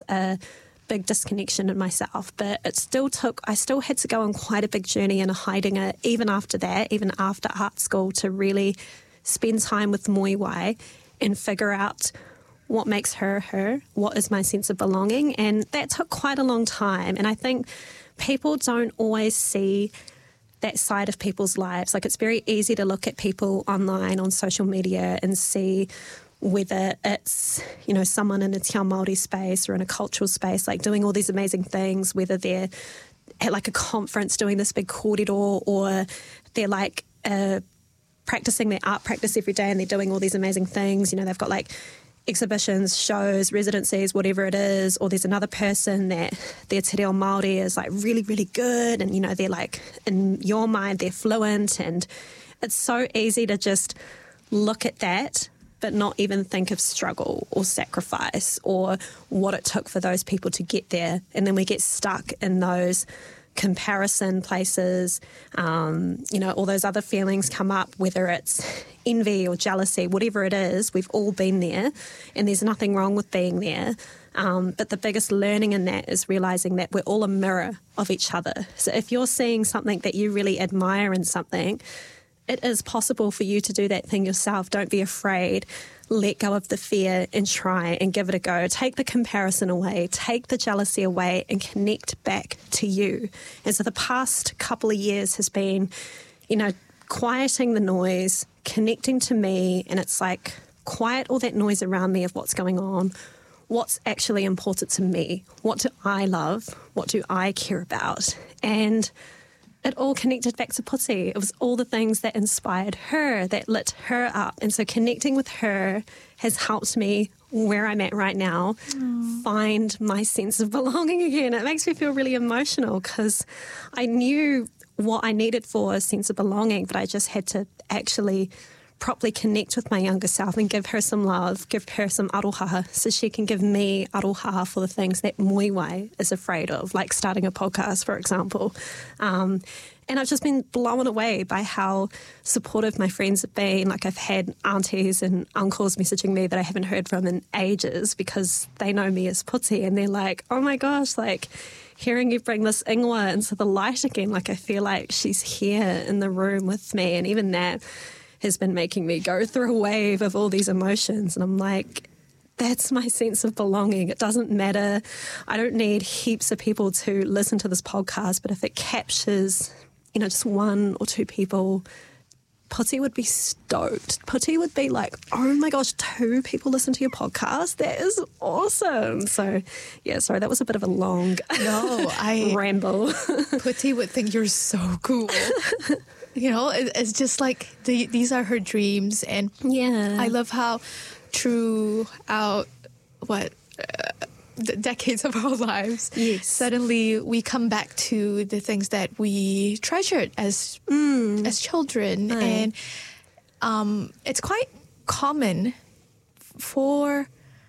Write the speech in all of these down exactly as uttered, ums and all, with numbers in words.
a big disconnection in myself, but it still took, I still had to go on quite a big journey in hiding it, even after that, even after art school, to really spend time with Moiwai and figure out what makes her her, what is my sense of belonging. And that took quite a long time. And I think people don't always see that side of people's lives. Like, it's very easy to look at people online on social media and see whether it's, you know, someone in a Te Ao Māori space or in a cultural space, like doing all these amazing things, whether they're at like a conference doing this big kōrero, or they're like uh, practicing their art practice every day and they're doing all these amazing things. You know, they've got like exhibitions, shows, residencies, whatever it is, or there's another person that their te reo Māori is like really, really good, and, you know, they're like, in your mind, they're fluent, and it's so easy to just look at that but not even think of struggle or sacrifice or what it took for those people to get there. And then we get stuck in those comparison places, um, you know, all those other feelings come up, whether it's envy or jealousy, whatever it is, we've all been there, and there's nothing wrong with being there. Um, but the biggest learning in that is realising that we're all a mirror of each other. So if you're seeing something that you really admire in something, it is possible for you to do that thing yourself. Don't be afraid. Let go of the fear and try and give it a go. Take the comparison away, take the jealousy away, and connect back to you. And so the past couple of years has been, you know, quieting the noise, connecting to me, and it's like, quiet all that noise around me of what's going on. What's actually important to me? What do I love? What do I care about? And it all connected back to Puti. It was all the things that inspired her, that lit her up. And so connecting with her has helped me, where I'm at right now, mm. find my sense of belonging again. It makes me feel really emotional because I knew what I needed for a sense of belonging, but I just had to actually properly connect with my younger self and give her some love, give her some aroha, so she can give me aroha for the things that Moiwai is afraid of, like starting a podcast, for example. Um, and I've just been blown away by how supportive my friends have been. Like, I've had aunties and uncles messaging me that I haven't heard from in ages because they know me as Puti, and they're like, oh my gosh, like, hearing you bring this ingoa into the light again, like, I feel like she's here in the room with me. And even that has been making me go through a wave of all these emotions. And I'm like, that's my sense of belonging. It doesn't matter. I don't need heaps of people to listen to this podcast, but if it captures, you know, just one or two people, Puti would be stoked. Puti would be like, oh my gosh, two people listen to your podcast? That is awesome. So, yeah, sorry, that was a bit of a long no, I ramble. Puti would think you're so cool. You know, it, it's just like the, these are her dreams. And yeah, I love how throughout, what, uh, the decades of our lives, yes, suddenly we come back to the things that we treasured as mm. as children. Aye. And um, it's quite common for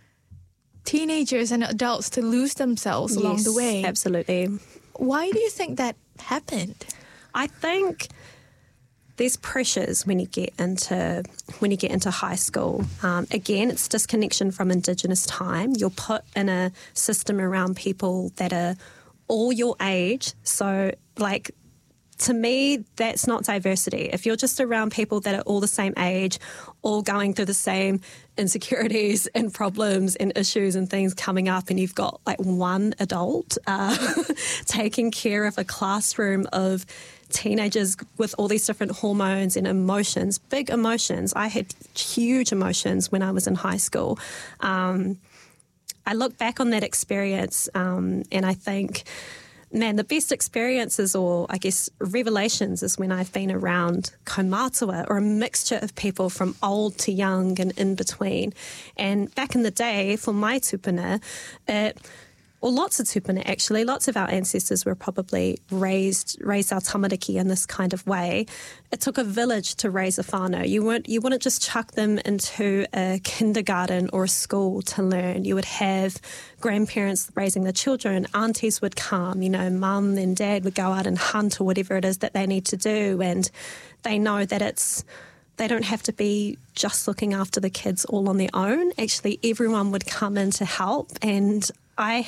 teenagers and adults to lose themselves yes, along the way. Absolutely. Why do you think that happened? I think there's pressures when you get into when you get into high school. Um, again, it's disconnection from Indigenous time. You're put in a system around people that are all your age. So, like, to me, that's not diversity. If you're just around people that are all the same age, all going through the same insecurities and problems and issues and things coming up, and you've got like one adult uh, taking care of a classroom of teenagers with all these different hormones and emotions, big emotions. I had huge emotions when I was in high school. Um, I look back on that experience um, and I think, man, the best experiences, or I guess revelations, is when I've been around kaumātua, or a mixture of people from old to young and in between. And back in the day, for my tupuna, it or lots of tupuna actually, lots of our ancestors were probably raised, raised our tamariki in this kind of way. It took a village to raise a whānau. You weren't, you wouldn't just chuck them into a kindergarten or a school to learn. You would have grandparents raising the children, aunties would come, you know, mum and dad would go out and hunt or whatever it is that they need to do, and they know that it's, they don't have to be just looking after the kids all on their own. Actually, everyone would come in to help, and I